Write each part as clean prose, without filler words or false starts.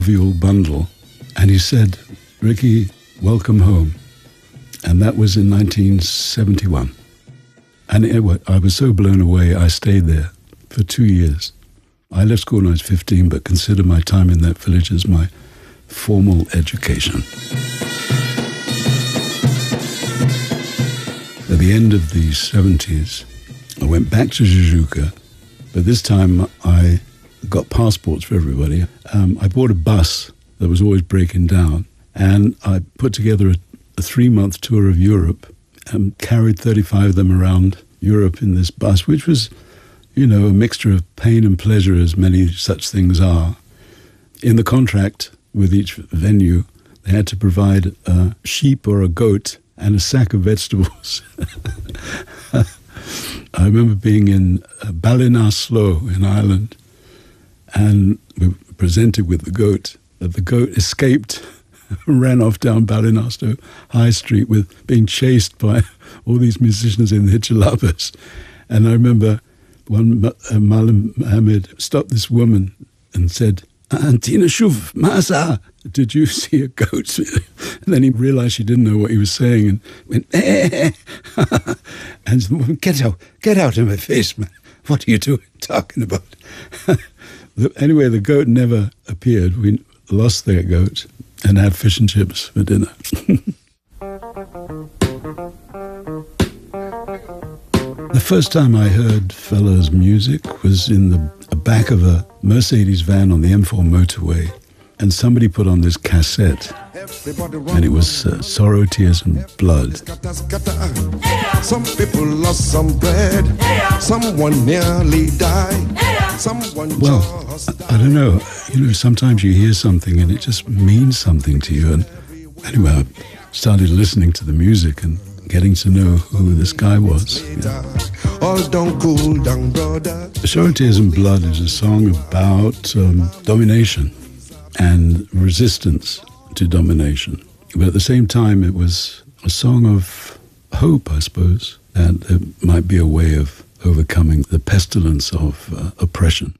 jovial bundle. And he said, Ricky, welcome home. And that was in 1971. And I was so blown away, I stayed there for 2 years. I left school when I was 15, but consider my time in that village as my formal education. At the end of the 70s, I went back to Tijuca, but this time I got passports for everybody. I bought a bus that was always breaking down, and I put together a 3-month tour of Europe and carried 35 of them around Europe in this bus, which was, a mixture of pain and pleasure, as many such things are. In the contract with each venue, they had to provide a sheep or a goat and a sack of vegetables. I remember being in Ballinasloe in Ireland, and we were presented with the goat. The goat escaped, ran off down Ballinasloe High Street with being chased by all these musicians in the hijabas. And I remember one Malam Mohammed stopped this woman and said, Antina Shuv, Masa, did you see a goat? And then he realized she didn't know what he was saying and went, and the woman, get out of my face, man. What are you talking about? Anyway, the goat never appeared. We lost their goat and had fish and chips for dinner. The first time I heard Fella's music was in the back of a Mercedes van on the M4 motorway, and somebody put on this cassette, and it was Sorrow, Tears and Blood. Some people lost some bread, someone nearly died. Well, I don't know. Sometimes you hear something and it just means something to you. And anyway, I started listening to the music and getting to know who this guy was. Sorrow, Tears and Blood is a song about domination and resistance to domination. But at the same time, it was a song of hope, I suppose, that there might be a way of overcoming the pestilence of oppression.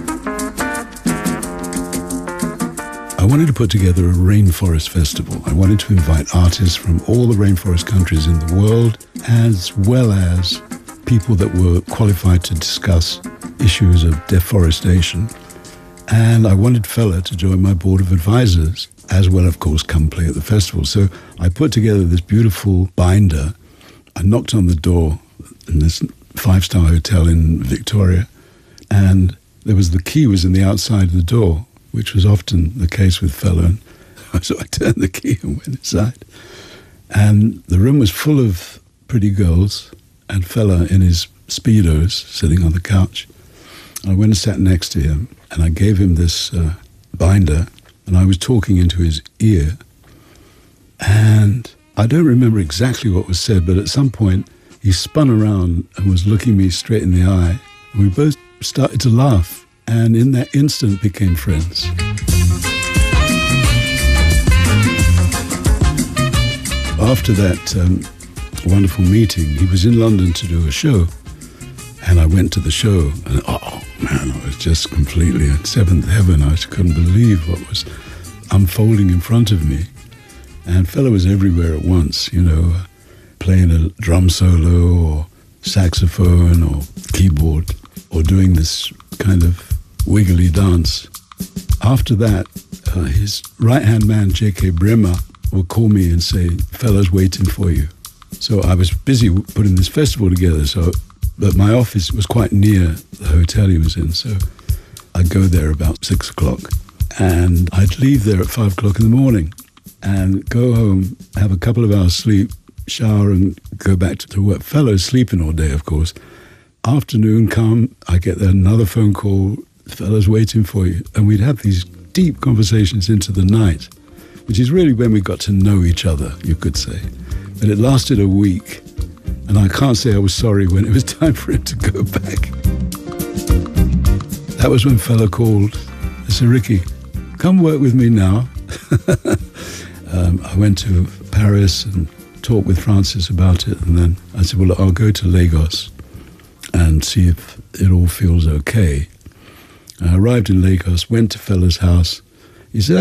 I wanted to put together a rainforest festival. I wanted to invite artists from all the rainforest countries in the world, as well as people that were qualified to discuss issues of deforestation. And I wanted Fella to join my board of advisors, as well, of course, come play at the festival. So I put together this beautiful binder. I knocked on the door in this 5-star hotel in Victoria, and the key was in the outside of the door, which was often the case with Fella. So I turned the key and went inside. And the room was full of pretty girls, and Fella in his Speedos sitting on the couch. I went and sat next to him, and I gave him this binder, and I was talking into his ear. And I don't remember exactly what was said, but at some point he spun around and was looking me straight in the eye. And we both started to laugh, and in that instant became friends. After that wonderful meeting, he was in London to do a show, and I went to the show, and oh man, I was just completely in seventh heaven. I couldn't believe what was unfolding in front of me. And Fella was everywhere at once, playing a drum solo or saxophone or keyboard or doing this kind of wiggly dance. After that, his right-hand man, J.K. Bremer, would call me and say, Fella's waiting for you. So I was busy putting this festival together, but my office was quite near the hotel he was in, so I'd go there about 6 o'clock, and I'd leave there at 5 o'clock in the morning and go home, have a couple of hours sleep, shower and go back to work. Fella's sleeping all day, of course. Afternoon come, I get another phone call, Fella's waiting for you. And we'd have these deep conversations into the night, which is really when we got to know each other, you could say. But it lasted a week, and I can't say I was sorry when it was time for him to go back. That was when Fella called. I said, Ricky, come work with me now. I went to Paris and talked with Francis about it, and then I said, well, I'll go to Lagos and see if it all feels okay. I arrived in Lagos, went to Fella's house. He said,